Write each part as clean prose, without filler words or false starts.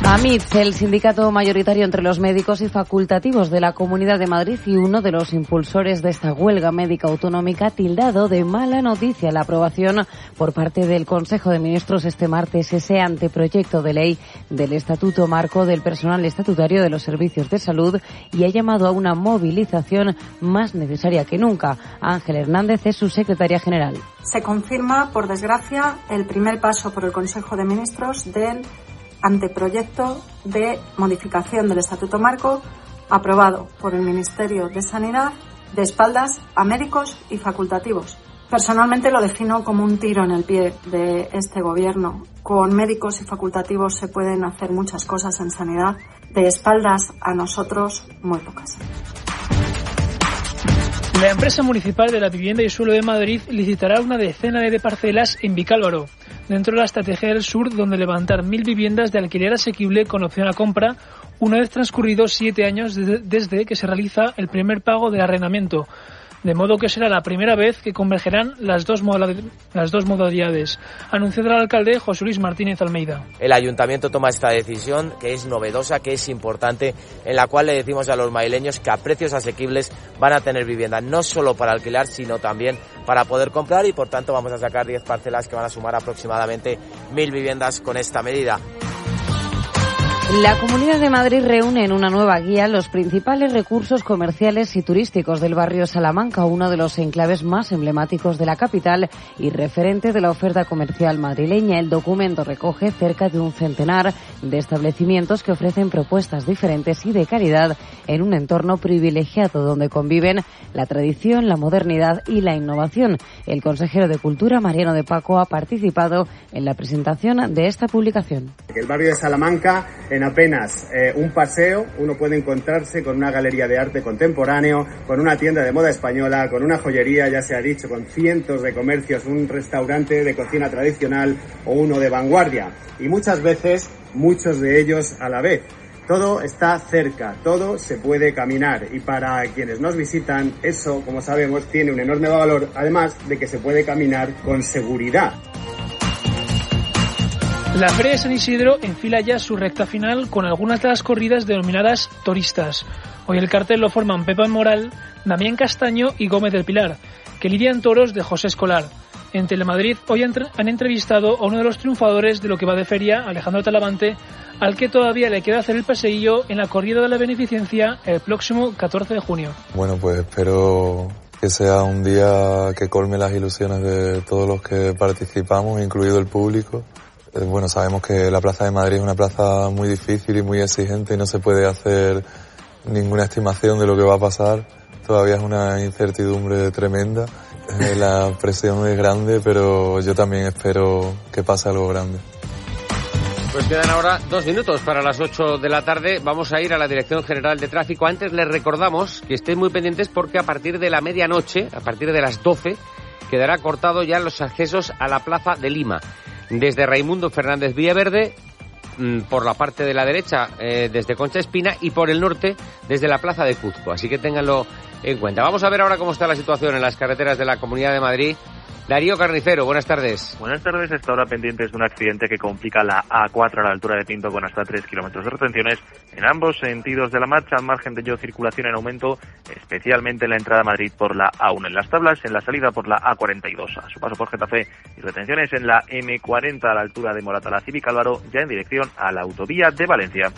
AMIT, el sindicato mayoritario entre los médicos y facultativos de la Comunidad de Madrid y uno de los impulsores de esta huelga médica autonómica, ha tildado de mala noticia la aprobación por parte del Consejo de Ministros este martes ese anteproyecto de ley del Estatuto Marco del Personal Estatutario de los Servicios de Salud y ha llamado a una movilización más necesaria que nunca. Ángel Hernández es su secretaria general. Se confirma, por desgracia, el primer paso por el Consejo de Ministros del anteproyecto de modificación del Estatuto Marco aprobado por el Ministerio de Sanidad de espaldas a médicos y facultativos. Personalmente lo defino como un tiro en el pie de este Gobierno. Con médicos y facultativos se pueden hacer muchas cosas en sanidad. De espaldas a nosotros, muy pocas. La empresa municipal de la vivienda y suelo de Madrid licitará una decena de parcelas en Vicálvaro, dentro de la estrategia del sur, donde levantar 1.000 viviendas de alquiler asequible con opción a compra, una vez transcurridos 7 años desde que se realiza el primer pago de arrendamiento. De modo que será la primera vez que convergerán las dos modalidades, anunció el alcalde José Luis Martínez Almeida. El ayuntamiento toma esta decisión, que es novedosa, que es importante, en la cual le decimos a los madrileños que a precios asequibles van a tener vivienda, no solo para alquilar, sino también para poder comprar, y por tanto vamos a sacar 10 parcelas que van a sumar aproximadamente 1.000 viviendas con esta medida. La Comunidad de Madrid reúne en una nueva guía los principales recursos comerciales y turísticos del barrio Salamanca, uno de los enclaves más emblemáticos de la capital y referente de la oferta comercial madrileña. El documento recoge cerca de un centenar de establecimientos que ofrecen propuestas diferentes y de calidad en un entorno privilegiado donde conviven la tradición, la modernidad y la innovación. El consejero de Cultura, Mariano de Paco, ha participado en la presentación de esta publicación. El barrio de Salamanca, en apenas un paseo, uno puede encontrarse con una galería de arte contemporáneo, con una tienda de moda española, con una joyería, ya se ha dicho, con cientos de comercios, un restaurante de cocina tradicional o uno de vanguardia. Y muchas veces, muchos de ellos a la vez. Todo está cerca, todo se puede caminar, y para quienes nos visitan, eso, como sabemos, tiene un enorme valor, además de que se puede caminar con seguridad. La Feria de San Isidro enfila ya su recta final con algunas de las corridas denominadas toristas. Hoy el cartel lo forman Pepa Moral, Damián Castaño y Gómez del Pilar, que lidian toros de José Escolar. En Telemadrid hoy han entrevistado a uno de los triunfadores de lo que va de feria, Alejandro Talavante, al que todavía le queda hacer el paseillo en la corrida de la beneficencia el próximo 14 de junio. Bueno, pues espero que sea un día que colme las ilusiones de todos los que participamos, incluido el público. Bueno, sabemos que la Plaza de Madrid es una plaza muy difícil y muy exigente y no se puede hacer ninguna estimación de lo que va a pasar. Todavía es una incertidumbre tremenda. La presión es grande, pero yo también espero que pase algo grande. Pues quedan ahora 2 minutos para las 8 de la tarde. Vamos a ir a la Dirección General de Tráfico. Antes les recordamos que estén muy pendientes porque a partir de la medianoche, a partir de las 12, quedará cortado ya los accesos a la Plaza de Lima. Desde Raimundo Fernández Villaverde, por la parte de la derecha, desde Concha Espina, y por el norte, desde la Plaza de Cuzco. Así que ténganlo en cuenta. Vamos a ver ahora cómo está la situación en las carreteras de la Comunidad de Madrid. Darío Carnicero, buenas tardes. Buenas tardes. Esta hora pendientes de un accidente que complica la A4 a la altura de Pinto con hasta 3 kilómetros de retenciones en ambos sentidos de la marcha, al margen de ello circulación en aumento, especialmente en la entrada a Madrid por la A1 en las tablas, en la salida por la A42. A su paso por Getafe y retenciones en la M40 a la altura de Moratalaz y Vicálvaro, ya en dirección a la autovía de Valencia.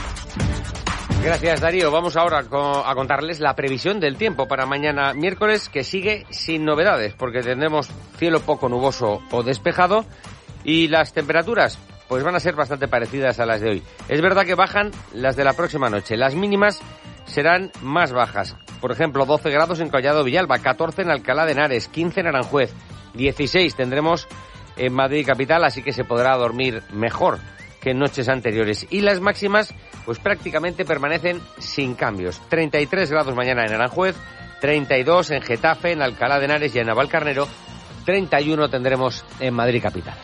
Gracias, Darío. Vamos ahora a contarles la previsión del tiempo para mañana miércoles, que sigue sin novedades, porque tendremos cielo poco nuboso o despejado y las temperaturas pues van a ser bastante parecidas a las de hoy. Es verdad que bajan las de la próxima noche. Las mínimas serán más bajas. Por ejemplo, 12 grados en Collado Villalba, 14 en Alcalá de Henares, 15 en Aranjuez, 16 tendremos en Madrid capital, así que se podrá dormir mejor que en noches anteriores. Y las máximas pues prácticamente permanecen sin cambios. 33 grados mañana en Aranjuez, 32 en Getafe, en Alcalá de Henares y en Navalcarnero, 31 tendremos en Madrid capital.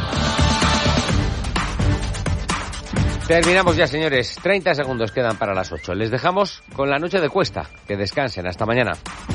Terminamos ya, señores. 30 segundos quedan para las 8. Les dejamos con la noche de Cuesta. Que descansen. Hasta mañana.